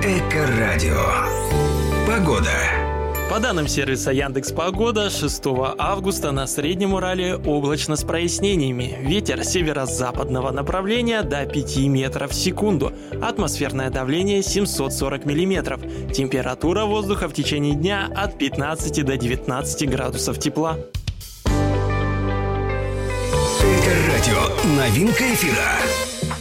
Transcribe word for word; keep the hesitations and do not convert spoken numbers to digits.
Эко-радио. Погода. По данным сервиса Яндекс.Погода, шестого августа на Среднем Урале облачно с прояснениями. Ветер северо-западного направления до пяти метров в секунду. Атмосферное давление семьсот сорок миллиметров. Температура воздуха в течение дня от пятнадцати до девятнадцати градусов тепла. Эко-радио. Новинка эфира.